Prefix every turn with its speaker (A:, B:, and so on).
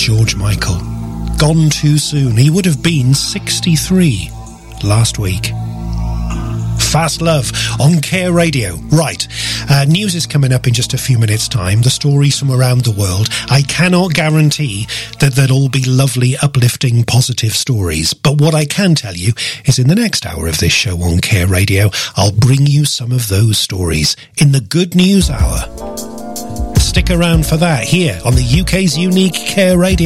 A: George Michael. Gone too soon. He would have been 63 last week. Fast Love on Care Radio. Right, news is coming up in just a few minutes' time. The stories from around the world. I cannot guarantee that they'll all be lovely, uplifting, positive stories. But what I can tell you is in the next hour of this show on Care Radio, I'll bring you some of those stories in the Good News Hour. Stick around for that here on the UK's unique Care Radio.